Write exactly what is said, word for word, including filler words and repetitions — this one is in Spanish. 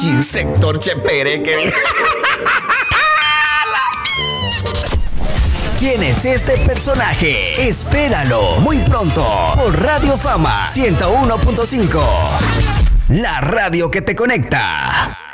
Sector Chepere que... ¿Quién es este personaje? Espéralo muy pronto por Radio Fama ciento uno punto cinco. La radio que te conecta.